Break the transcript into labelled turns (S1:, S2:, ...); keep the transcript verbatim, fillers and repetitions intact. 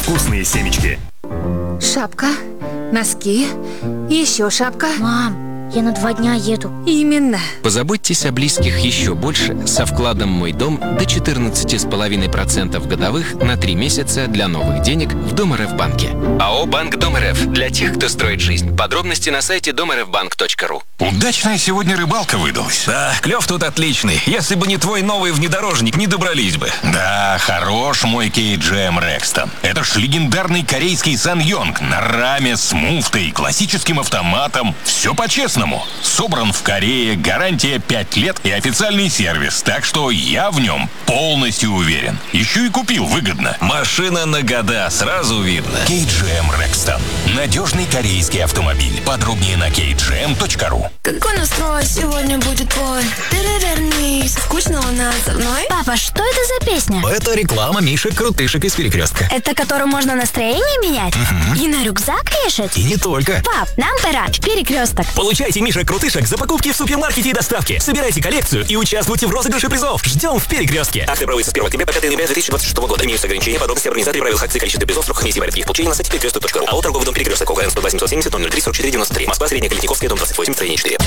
S1: вкусные семечки.
S2: Шапка, носки, еще шапка.
S3: Мам, я на два дня еду.
S2: Именно.
S4: Позаботьтесь о близких еще больше со вкладом «Мой дом» до четырнадцати с половиной процентов годовых на три месяца для новых денег в Дом РФ банке. АО «Банк Дом РФ» для тех, кто строит жизнь. Подробности на сайте дом эр эф банк точка ру.
S5: Удачная сегодня рыбалка выдалась.
S6: Да, клев тут отличный. Если бы не твой новый внедорожник, не добрались бы.
S5: Да, хорош мой кей джи эм Rexton. Это ж легендарный корейский Саньонг на раме с муфтой, классическим автоматом. Все по-честному. Собран в Корее, гарантия пять лет и официальный сервис. Так что я в нем полностью уверен. Еще и купил выгодно.
S6: Машина на года, сразу видно.
S5: кей джи эм Rexton. Надежный корейский автомобиль. Подробнее на кей джи эм точка ру.
S7: Какой настрой сегодня будет твой? Перевернись. Скучно у нас одной?
S3: Папа, что это за песня?
S6: Это реклама Мишек-крутышек из Перекрестка.
S3: Это которую можно настроение менять?
S6: Угу.
S3: И на рюкзак вешать?
S6: И не только.
S3: Пап, нам пора в Перекресток.
S8: Получайте Мишек-крутышек за покупки в супермаркете и доставке. Собирайте коллекцию и участвуйте в розыгрыше призов. Ждем в Перекрестке.
S9: Акция проводится с первого октября по пятое ноября две тысячи двадцать шестого года. Имеются ограничения, подробности организации, правил акции, количество призов, срок комиссии порядке их получения на сайте перекресток точка ру. АО «Торговый дом Перекресток», ОГРН сто два семьсот семьдесят ноль ноль три сорок четыре девяносто три. Москва, Средняя Калитниковская, дом двадцать восемь, строение четыре.